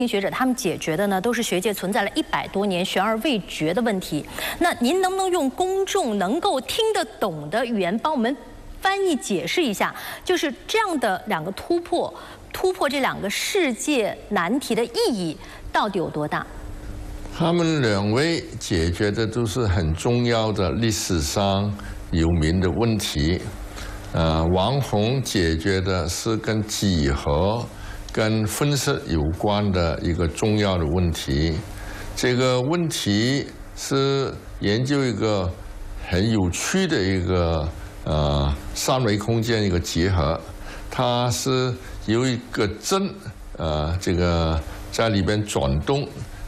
学者他们解决的呢，都是学界存在了100多年悬而未决的问题。那您能不能用公众能够听得懂的语言帮我们翻译解释一下，就是这样的两个突破这两个世界难题的意义到底有多大？ 他们两位解决的都是很重要的历史上有名的问题。王宏解决的是跟几何、跟分式有关的一个重要的问题。这个问题是研究一个很有趣的一个三维空间一个结合，它是有一个针这个在里边转动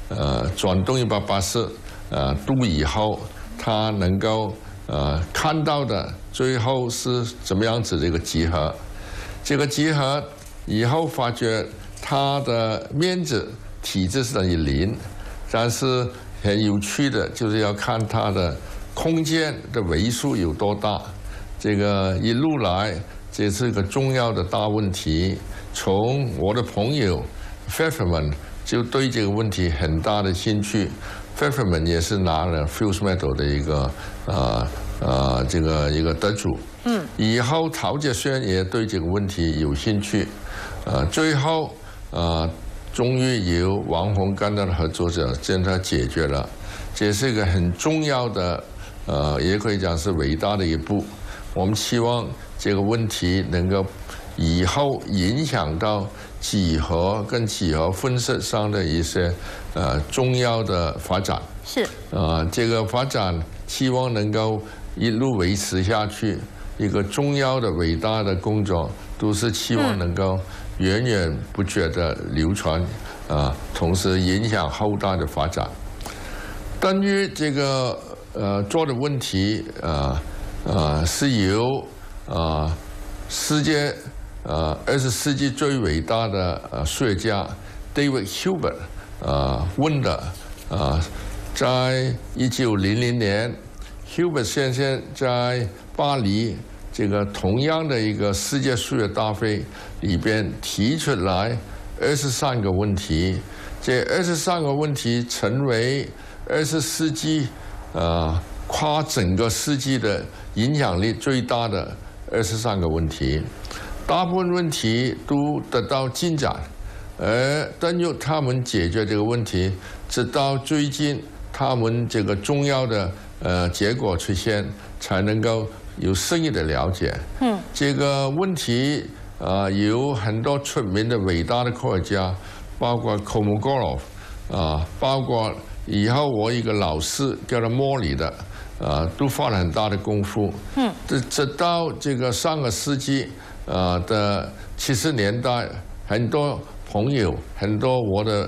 180度以后，它能够看到的最后是怎么样子的一个结合。这个结合以后发觉它的面积体积是等于0，但是很有趣的就是要看它的空间的维数有多大。这个一路来，这是一个重要的大问题。从我的朋友 Pfefferman 就对这个问题很大的兴趣。Pfefferman 也是拿了 Fields Medal 的一个得主。以后陶杰轩也对这个问题有兴趣。最后终于由王宏跟他的合作者将它解决了。这是一个很重要的，也可以讲是伟大的一步。我们希望这个问题能够以后影响到几何跟几何分式上的一些重要的发展。 是。 这个发展希望能够一路维持下去。一个重要的伟大的工作都是希望能够源源不绝的流传，同时影响后代的发展。关于这个做的问题，是由世界20世纪最伟大的数学家 David Hilbert 问的。在1900年 ，Hilbert 先生在巴黎这个同样的一个世界数学大会里边提出来23个问题，这23个问题成为20世纪跨整个世纪的影响力最大的23个问题。大部分问题都得到进展，而但由他们解决这个问题，直到最近他们这个重要的结果出现，才能够有深入的了解。这个问题有很多出名的伟大的科学家，包括 Kolmogorov 包括以后我一个老师叫做莫里的都花了很大的功夫。直到这个上个世纪的70年代，很多朋友，很多我的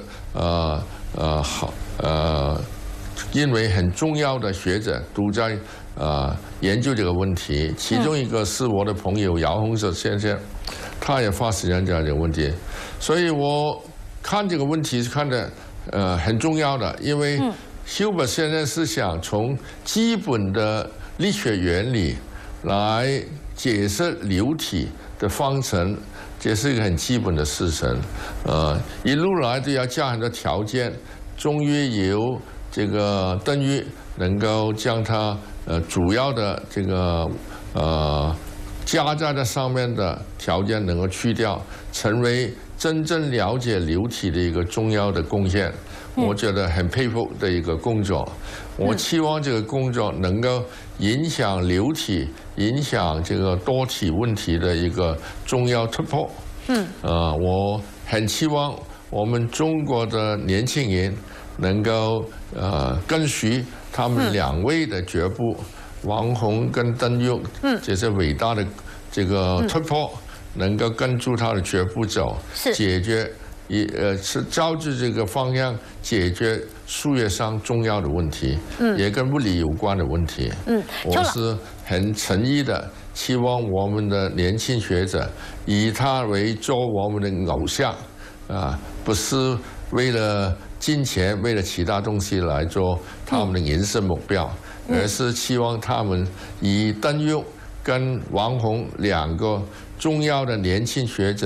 因为很重要的学者都在研究这个问题。其中一个是我的朋友姚洪哲先生，他也花时间讲这个问题。所以我看这个问题是看的很重要的，因为Hilbert先生是想从基本的力学原理来解释流体的方程，这是一个很基本的事情。一路来都要加很多条件，终于由这个邓玉能够将它主要的这个加在这上面的条件能够去掉，成为真正了解流体的一个重要的贡献。我觉得很佩服的一个工作。我期望这个工作能够影响流体、影响这个多体问题的一个重要突破。我很期望我们中国的年轻人能够跟随他们2位的脚步，王宏跟邓玉，这些伟大的这个突破，能够跟住他的脚步走，解决是照着这个方向解决数学上重要的问题，也跟物理有关的问题。我是很诚意的期望我们的年轻学者以他为做我们的偶像，不是为了金钱，为了其他东西来做他们的人生目标，而是期望他们以邓玉跟王宏2个重要的年轻学者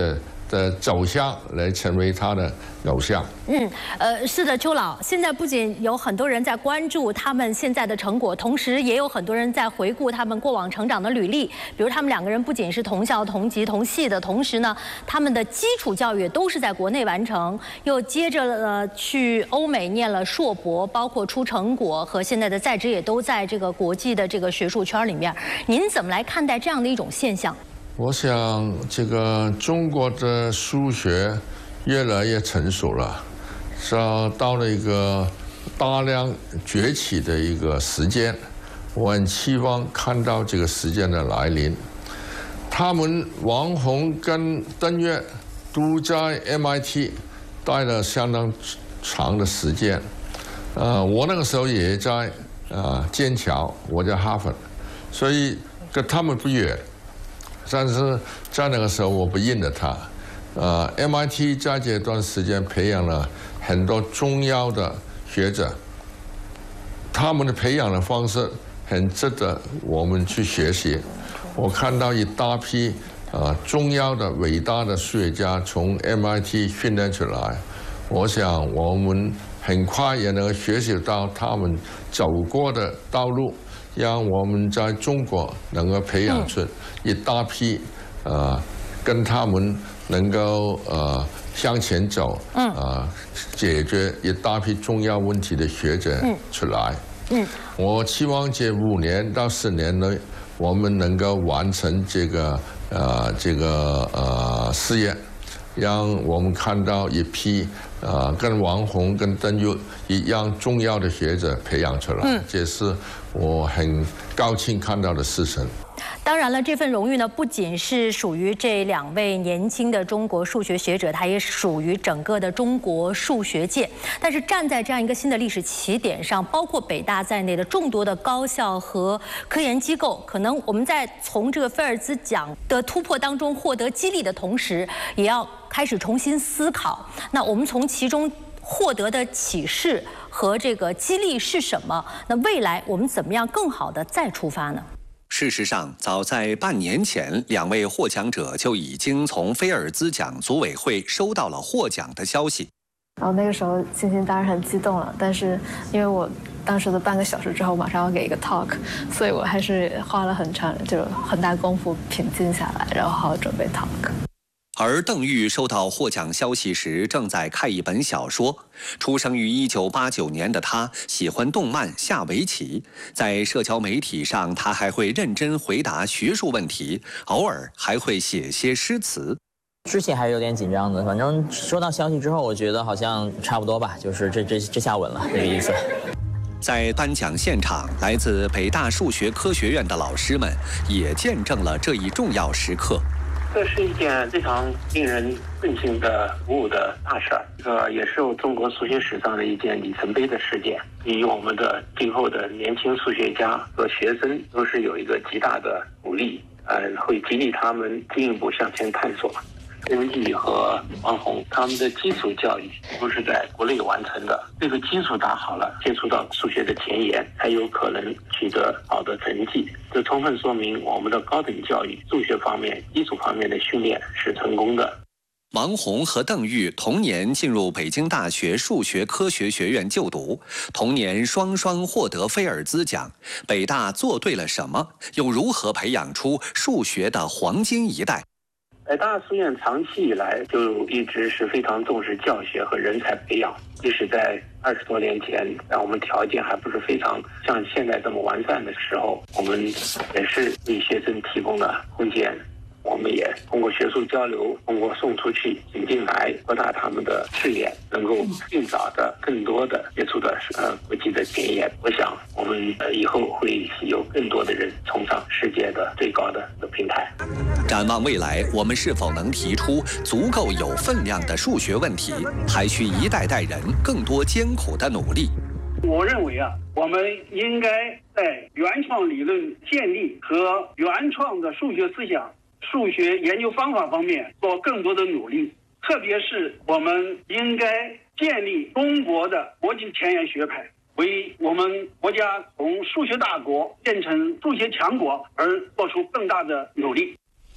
的走向来成为他的偶像。 是的，邱老，现在不仅有很多人在关注他们现在的成果，同时也有很多人在回顾他们过往成长的履历。比如他们两个人不仅是同校、同级、同系的，同时呢，他们的基础教育都是在国内完成，又接着去欧美念了硕博，包括出成果和现在的在职也都在这个国际的这个学术圈里面。您怎么来看待这样的一种现象？ 我想，这个中国的数学越来越成熟了，到了一个大量崛起的一个时间。我很期望看到这个时间的来临。他们王宏跟邓越都在 MIT 待了相当长的时间。我那个时候也在剑桥，我在哈佛，所以跟他们不远。但是在那个时候我不认得他。MIT 在这段时间培养了很多重要的学者，他们的培养的方式很值得我们去学习。我看到一大批重要的伟大的数学家从 MIT 训练出来，我想我们很快也能学习到他们走过的道路，让我们在中国能够培养出一大批跟他们能够向前走，解决一大批重要问题的学者出来。我期望这5年到10年内，我们能够完成这个事业，让我们看到一批跟王宏、跟邓越一样重要的学者培养出来，这是我很高兴看到的事情。 当然了，这份荣誉呢，不仅是属于这2位年轻的中国数学学者，它也属于整个的中国数学界。但是站在这样一个新的历史起点上，包括北大在内的众多的高校和科研机构，可能我们在从这个菲尔兹奖的突破当中获得激励的同时，也要开始重新思考，那我们从其中获得的启示和这个激励是什么？那未来我们怎么样更好的再出发呢？ 事实上，早在半年前，2位获奖者就已经从菲尔兹奖组委会收到了获奖的消息。 然后那个时候心情当然很激动了，但是因为我当时的半个小时之后马上要给一个 talk， 所以我还是花了很大功夫平静下来，然后好好准备 talk。 而邓愈收到获奖消息时，正在看一本小说。出生于1989年的他，喜欢动漫、下围棋。在社交媒体上，他还会认真回答学术问题，偶尔还会写些诗词。 之前还是有点紧张的，反正收到消息之后，我觉得好像差不多吧，就是这下稳了这个意思。 在颁奖现场，来自北大数学科学院的老师们也见证了这一重要时刻。 这是一件非常令人振兴的鼓舞的大事儿，也是中国数学史上的一件里程碑的事件，与我们的今后的年轻数学家和学生都是有一个极大的鼓励，会激励他们进一步向前探索。邓愈和王宏他们的基础教育都是在国内完成的，这个基础打好了，接触到数学的前沿，才有可能取得好的成绩。这充分说明我们的高等教育数学方面基础方面的训练是成功的。 王宏和邓愈同年进入北京大学数学科学学院就读，同年双双获得菲尔兹奖。北大做对了什么？又如何培养出数学的黄金一代？ 北大书院长期以来就一直是非常重视教学和人才培养，即使在20多年前，让我们条件还不是非常像现在这么完善的时候，我们也是为学生提供了空间。我们也通过学术交流，通过送出去引进来，扩大他们的视野，能够尽早的、更多的接触的国际的前沿。我想，我们以后会有更多的人冲上世界的最高的平台。 展望未来，我们是否能提出足够有分量的数学问题，还需一代代人更多艰苦的努力。 我认为我们应该在原创理论建立和原创的数学思想、数学研究方法方面做更多的努力，特别是我们应该建立中国的国际前沿学派，为我们国家从数学大国变成数学强国而做出更大的努力。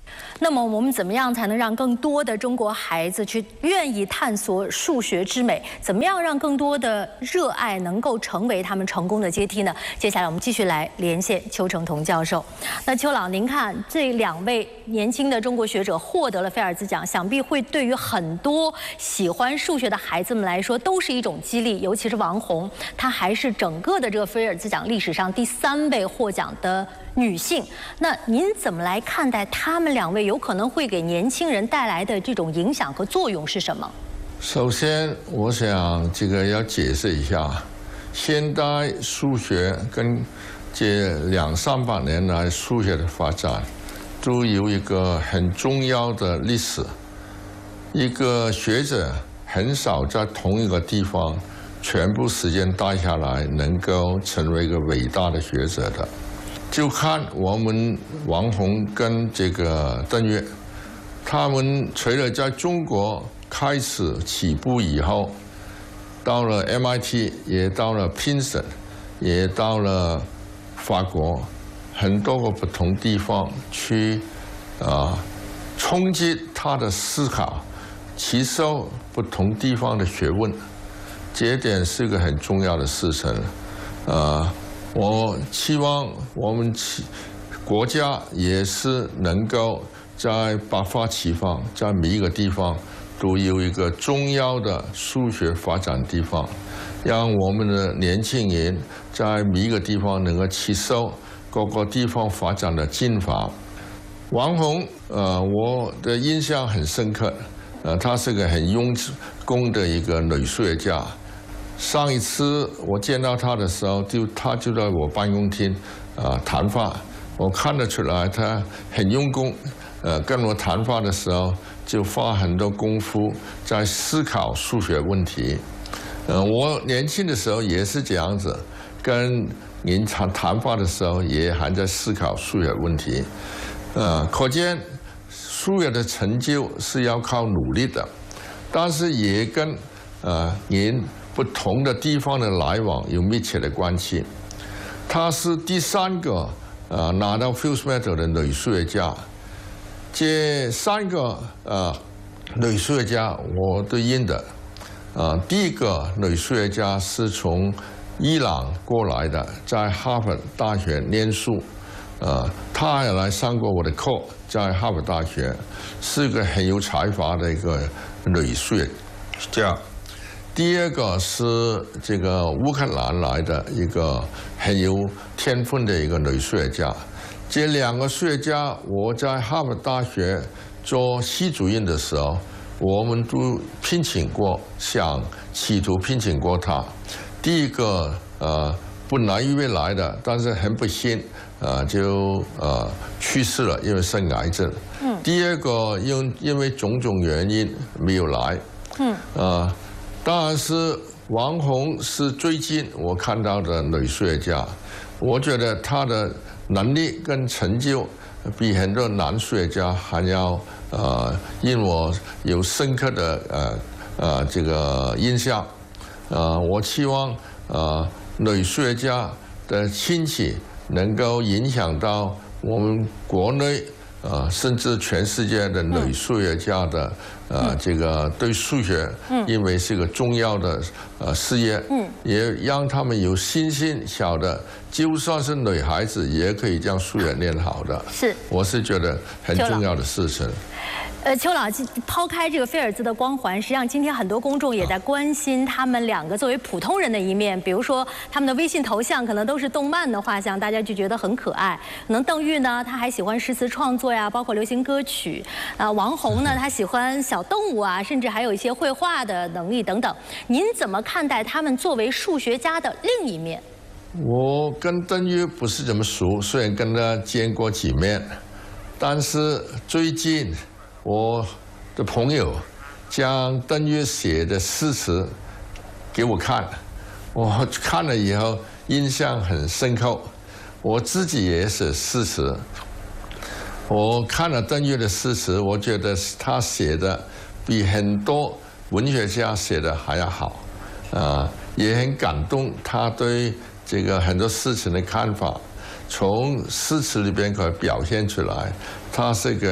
那么我们怎么样才能让更多的中国孩子去愿意探索数学之美？怎么样让更多的热爱能够成为他们成功的阶梯呢？接下来我们继续来连线邱成桐教授。那邱老，您看这2位年轻的中国学者获得了菲尔兹奖，想必会对于很多喜欢数学的孩子们来说都是一种激励，尤其是王红，她还是整个的这个菲尔兹奖历史上第3位获奖的女性。那您怎么来看待他们2位有可能会给年轻人带来的这种影响和作用是什么？ 首先，我想这个要解释一下，现代数学跟这200-300年来数学的发展，都有一个很重要的历史。一个学者很少在同一个地方全部时间待下来，能够成为一个伟大的学者的。就看我们王红跟这个邓岳，他们除了在中国开始起步以后，到了 MIT， 也到了 Princeton， 也到了法国，很多个不同地方去冲击他的思考，吸收不同地方的学问，这一点是个很重要的事情。我期望我们国家也是能够在百花齐放，在每一个地方都有一个重要的数学发展地方，让我们的年轻人在每一个地方能够吸收各个地方发展的进法。王红，我的印象很深刻，她是个很用功的一个女数学家。上一次我见到她的时候，她就在我办公厅谈话，我看得出来她很用功，跟我谈话的时候就花很多功夫在思考数学问题。我年轻的时候也是这样子，跟您谈话的时候也还在思考数学问题。可见数学的成就是要靠努力的，但是也跟您不同的地方的来往有密切的关系。她是第3个拿到 Fields Medal 的女数学家。这3个女数学家我都认得。第一个女数学家是从伊朗过来的，在哈佛大学念书。她也来上过我的课，在哈佛大学，是个很有才华的一个女数学家。第2个是这个乌克兰来的一个很有天分的一个女数学家。这2个数学家，我在哈佛大学做系主任的时候，我们都聘请过，企图聘请过他。第一个本来预备来的，但是很不幸就去世了，因为生癌症。第2个因为种种原因没有来。当然是王红是最近我看到的女数学家，我觉得她的能力跟成就比很多男数学家还要令我有深刻的这个印象。我期望女数学家的兴起能够影响到我们国内甚至全世界的女数学家的这个对数学，因为是个重要的事业，也让他们有信心，晓得就算是女孩子也可以将数学练好的。是，我是觉得很重要的事情。 邱老，抛开这个菲尔兹的光环，实际上今天很多公众也在关心他们2个作为普通人的一面。比如说，他们的微信头像可能都是动漫的画像，大家就觉得很可爱。可能邓玉呢，他还喜欢诗词创作呀，包括流行歌曲。王红呢，他喜欢小动物啊，甚至还有一些绘画的能力等等。您怎么看待他们作为数学家的另一面？ 我跟邓玉不是怎么熟，虽然跟他见过几面，但是最近我的朋友将邓岳写的诗词给我看，我看了以后印象很深刻。我自己也写诗词，我看了邓岳的诗词，我觉得他写的比很多文学家写的还要好，也很感动他对这个很多事情的看法，从诗词里边可以表现出来，他是个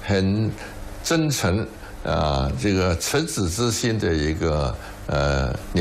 很真诚这个赤子之心的一个